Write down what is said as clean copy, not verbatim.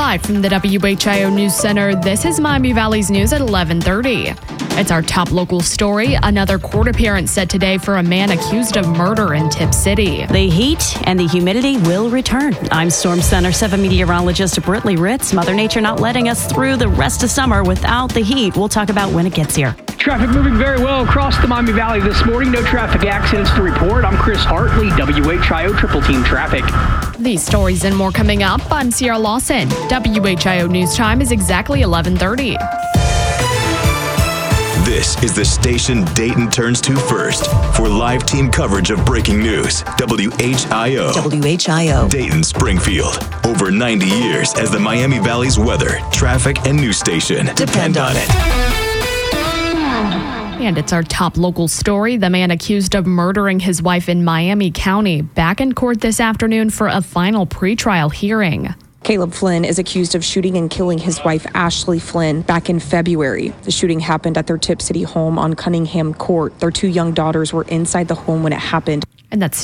Live from the WHIO News Center, this is Miami Valley's news at 11:30. It's our top local story. Another court appearance set today for a man accused of murder in Tipp City. The heat and the humidity will return. I'm Storm Center 7 meteorologist Britley Ritz. Mother Nature not letting us through the rest of summer without the heat. We'll talk about when it gets here. Traffic moving very well across the Miami Valley this morning. No traffic accidents to report. I'm Chris Hartley, WHIO Triple Team Traffic. These stories and more coming up. I'm Sierra Lawson. WHIO News Time is exactly 11:30. This is the station Dayton turns to first for live team coverage of breaking news. WHIO. WHIO. Dayton Springfield. Over 90 years as the Miami Valley's weather, traffic, and news station. Depend on it. And it's our top local story. The man accused of murdering his wife in Miami County back in court this afternoon for a final pretrial hearing. Caleb Flynn is accused of shooting and killing his wife, Ashley Flynn, back in February. The shooting happened at their Tipp City home on Cunningham Court. Their two young daughters were inside the home when it happened. And that's